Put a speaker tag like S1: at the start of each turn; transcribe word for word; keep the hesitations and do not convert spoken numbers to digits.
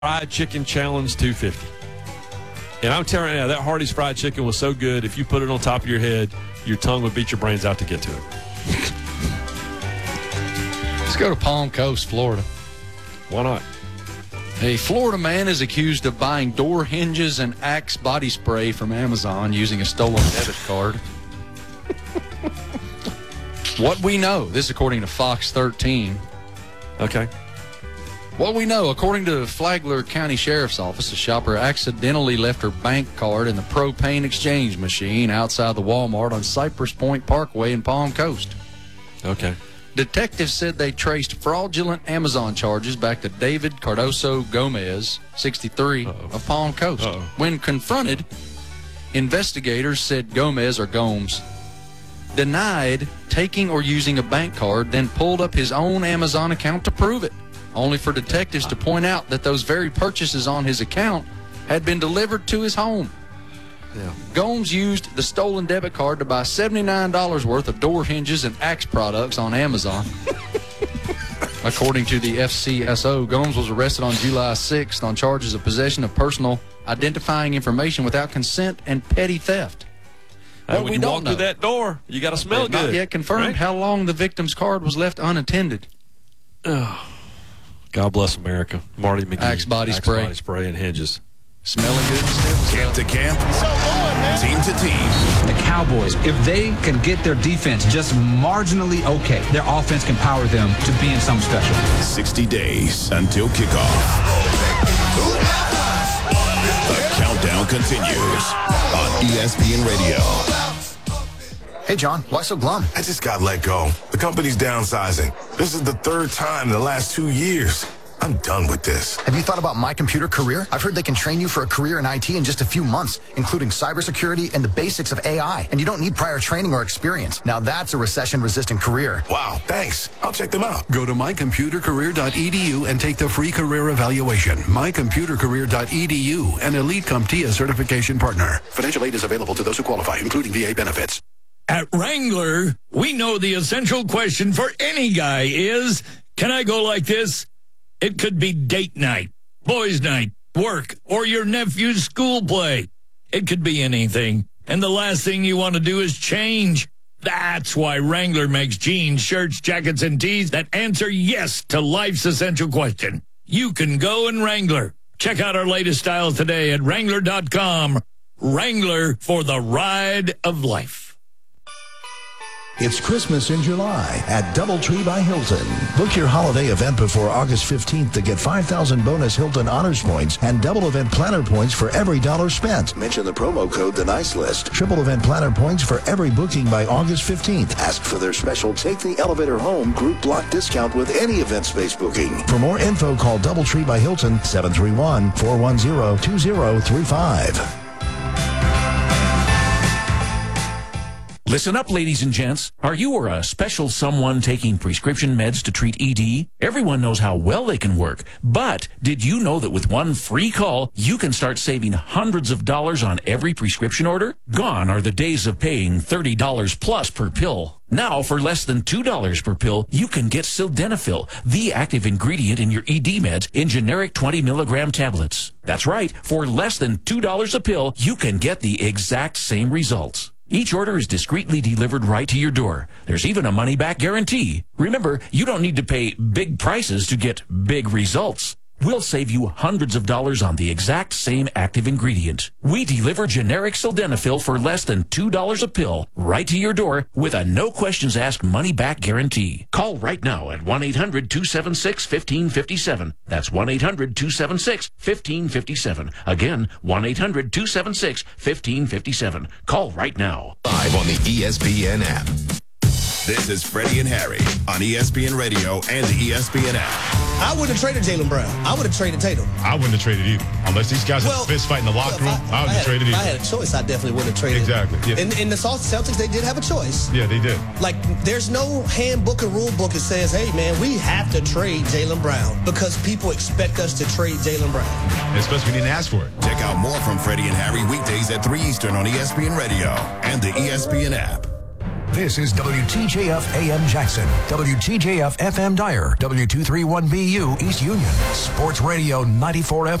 S1: Fried Chicken Challenge two fifty. And I'm telling you now, that Hardee's fried chicken was so good, if you put it on top of your head, your tongue would beat your brains out to get to it.
S2: Let's go to Palm Coast, Florida.
S1: Why not?
S2: A Florida man is accused of buying door hinges and Axe body spray from Amazon using a stolen debit card. What we know, this according to Fox thirteen.
S1: Okay.
S2: What we know, according to Flagler County Sheriff's Office, the shopper accidentally left her bank card in the propane exchange machine outside the Walmart on Cypress Point Parkway in Palm Coast.
S1: Okay.
S2: Detectives said they traced fraudulent Amazon charges back to David Cardoso Gomez, sixty-three, Uh-oh. of Palm Coast.
S1: Uh-oh.
S2: When confronted, investigators said Gomez, or Gomes, denied taking or using a bank card, then pulled up his own Amazon account to prove it, only for detectives to point out that those very purchases on his account had been delivered to his home.
S1: Yeah.
S2: Gomes used the stolen debit card to buy seventy-nine dollars worth of door hinges and Axe products on Amazon. According to the F C S O, Gomes was arrested on July sixth on charges of possession of personal identifying information without consent and petty theft.
S1: Hey,
S2: What
S1: when
S2: we
S1: you
S2: don't
S1: walk
S2: know,
S1: through that door, you got to smell
S2: not
S1: good.
S2: yet confirmed
S1: right?
S2: how long the victim's card was left unattended.
S1: Oh, God bless America. Marty McGee.
S2: Axe body
S1: Axe
S2: spray.
S1: body spray and hinges.
S2: Smelling good still.
S3: Camp to camp, team to team.
S4: The Cowboys, if they can get their defense just marginally okay, their offense can power them to being something special.
S3: sixty days until kickoff. The countdown continues on E S P N Radio.
S5: Hey, John, why so glum?
S6: I just got let go. The company's downsizing. This is the third time in the last two years. I'm done with this.
S5: Have you thought about My Computer Career? I've heard they can train you for a career in I T in just a few months, including cybersecurity and the basics of A I. And you don't need prior training or experience. Now that's a recession-resistant career.
S6: Wow, thanks. I'll check them out.
S7: Go to my computer career dot e d u and take the free career evaluation. my computer career dot e d u, an Elite CompTIA certification partner. Financial aid is available to those who qualify, including V A benefits.
S8: At Wrangler, we know the essential question for any guy is, can I go like this? It could be date night, boys' night, work, or your nephew's school play. It could be anything. And the last thing you want to do is change. That's why Wrangler makes jeans, shirts, jackets, and tees that answer yes to life's essential question. You can go in Wrangler. Check out our latest styles today at Wrangler dot com. Wrangler, for the ride of life.
S9: It's Christmas in July at DoubleTree by Hilton. Book your holiday event before August fifteenth to get five thousand bonus Hilton Honors points and double event planner points for every dollar spent. Mention the promo code The Nice List. Triple event planner points for every booking by August fifteenth. Ask for their special Take the Elevator Home group block discount with any event space booking. For more info, call DoubleTree by Hilton seven three one, four one zero, two zero three five.
S10: Listen up, ladies and gents. Are you or a special someone taking prescription meds to treat E D? Everyone knows how well they can work. But did you know that with one free call, you can start saving hundreds of dollars on every prescription order? Gone are the days of paying thirty dollars plus per pill. Now, for less than two dollars per pill, you can get Sildenafil, the active ingredient in your E D meds, in generic twenty milligram tablets. That's right. For less than two dollars a pill, you can get the exact same results. Each order is discreetly delivered right to your door. There's even a money-back guarantee. Remember, you don't need to pay big prices to get big results. We'll save you hundreds of dollars on the exact same active ingredient. We deliver generic Sildenafil for less than two dollars a pill right to your door with a no-questions-asked money-back guarantee. Call right now at one eight hundred, two seven six, one five five seven. That's one eight hundred, two seven six, one five five seven. Again, one eight hundred, two seven six, one five five seven. Call right now.
S3: Live on the E S P N app. This is Freddie and Harry on E S P N Radio and the E S P N app.
S11: I wouldn't have traded Jaylen Brown. I would have traded Tatum.
S12: I wouldn't have traded either. Unless these guys well, have a fist fight in the locker
S11: well,
S12: room,
S11: I,
S12: I, I wouldn't have traded either.
S11: If I had a choice, I definitely wouldn't have traded.
S12: Exactly. Yeah.
S11: In, in the Celtics, they did have a choice.
S12: Yeah, they did.
S11: Like, there's no handbook or rule book that says, hey, man, we have to trade Jaylen Brown because people expect us to trade Jaylen Brown.
S12: Especially we didn't ask for it.
S3: Check out more from Freddie and Harry weekdays at three Eastern on E S P N Radio and the E S P N app.
S13: This is W T J F A M Jackson, W T J F F M Dyer, W two thirty-one B U East Union, Sports Radio ninety-four F M.